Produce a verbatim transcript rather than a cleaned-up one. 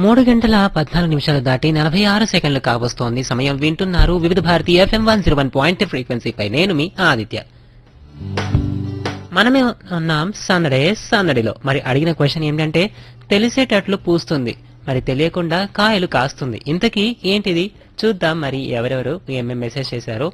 మూడు గంటల పద్నాలుగు నిమిషాలు దాటి నలభై ఆరు సెకండ్లు కావస్తోంది సమయం. వింటున్నారు వివిధ Bharati FM one zero one point ఫ్రీక్వెన్సీపై. నేను మీ ఆదిత్య. మనమే ఉన్నాం సందడే సందడిలో. మరి అడిగిన క్వశ్చన్ ఏంటంటే, తెలిసేటట్లు పూస్తుంది మరి తెలియకుండా కాయలు కాస్తుంది, ఇంతకీ ఏంటిది? చూద్దాం మరి ఎవరెవరు ఏమేం మెసేజ్ చేశారో.